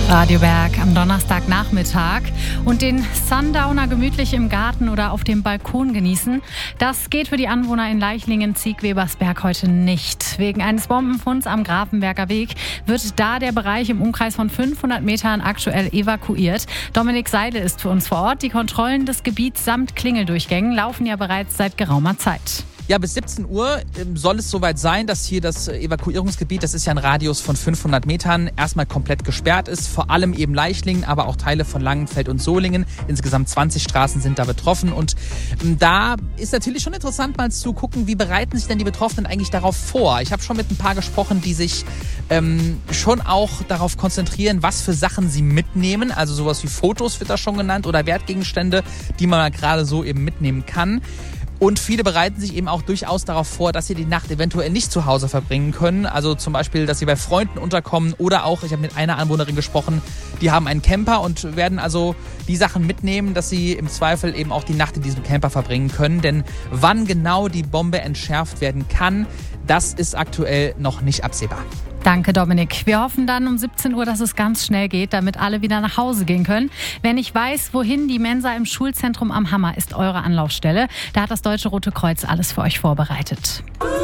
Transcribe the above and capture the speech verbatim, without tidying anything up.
Radio Berg am Donnerstagnachmittag und den Sundowner gemütlich im Garten oder auf dem Balkon genießen. Das geht für die Anwohner in Leichlingen-Ziegwebersberg heute nicht. Wegen eines Bombenfunds am Grafenberger Weg wird da der Bereich im Umkreis von fünfhundert Metern aktuell evakuiert. Dominik Seidel ist für uns vor Ort. Die Kontrollen des Gebiets samt Klingeldurchgängen laufen ja bereits seit geraumer Zeit. Ja, bis siebzehn Uhr soll es soweit sein, dass hier das Evakuierungsgebiet, das ist ja ein Radius von fünfhundert Metern, erstmal komplett gesperrt ist. Vor allem eben Leichlingen, aber auch Teile von Langenfeld und Solingen. Insgesamt zwanzig Straßen sind da betroffen. Und da ist natürlich schon interessant, mal zu gucken, wie bereiten sich denn die Betroffenen eigentlich darauf vor. Ich habe schon mit ein paar gesprochen, die sich ähm, schon auch darauf konzentrieren, was für Sachen sie mitnehmen. Also sowas wie Fotos wird da schon genannt oder Wertgegenstände, die man gerade so eben mitnehmen kann. Und viele bereiten sich eben auch durchaus darauf vor, dass sie die Nacht eventuell nicht zu Hause verbringen können. Also zum Beispiel, dass sie bei Freunden unterkommen oder auch, ich habe mit einer Anwohnerin gesprochen, die haben einen Camper und werden also die Sachen mitnehmen, dass sie im Zweifel eben auch die Nacht in diesem Camper verbringen können. Denn wann genau die Bombe entschärft werden kann, das ist aktuell noch nicht absehbar. Danke, Dominik. Wir hoffen dann um siebzehn Uhr, dass es ganz schnell geht, damit alle wieder nach Hause gehen können. Wer nicht weiß, wohin, die Mensa im Schulzentrum am Hammer ist eure Anlaufstelle. Da hat das Deutsche Rote Kreuz alles für euch vorbereitet.